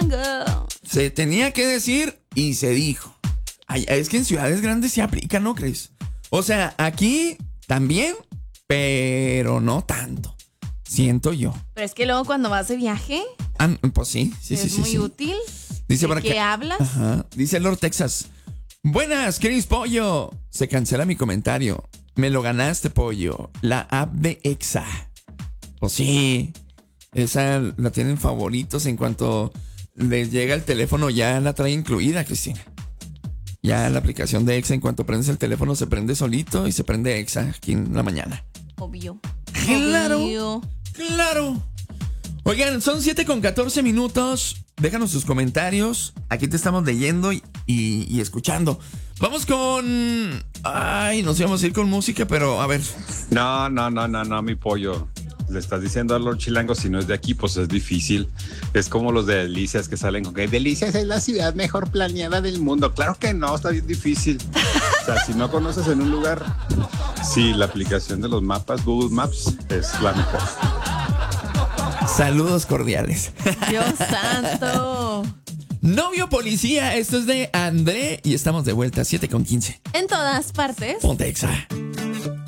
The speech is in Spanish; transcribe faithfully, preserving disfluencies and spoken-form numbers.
Chilango. Se tenía que decir y se dijo. Ay, es que en ciudades grandes se aplica, ¿no crees? O sea, aquí también, pero no tanto. Siento yo. Pero es que luego cuando vas de viaje, Ah, pues sí, sí, es sí, sí. muy sí. útil. Dice ¿De por qué acá. hablas? Ajá. Dice Lord Texas. Buenas, Chris Pollo. Se cancela mi comentario. Me lo ganaste, Pollo. La app de Exa. Pues sí. Esa la tienen favoritos en cuanto les llega el teléfono, ya la trae incluida, Cristina. Ya la aplicación de Exa, en cuanto prendes el teléfono, se prende solito y se prende Exa aquí en la mañana. Obvio. Claro. Obvio. Claro. Oigan, son siete con catorce minutos. Déjanos sus comentarios. Aquí te estamos leyendo y, y, y escuchando. Vamos con... Ay, nos íbamos a ir con música, pero a ver. No, no, no, no, no, mi pollo. Le estás diciendo a Lord Chilango, si no es de aquí, pues es difícil. Es como los de Delicias que salen con que Delicias es la ciudad mejor planeada del mundo. Claro que no, está bien difícil. O sea, si no conoces en un lugar, sí, la aplicación de los mapas, Google Maps, es la mejor. Saludos cordiales. Dios santo. Novio policía, esto es de André y estamos de vuelta, siete con quince. En todas partes. Ponte Exa.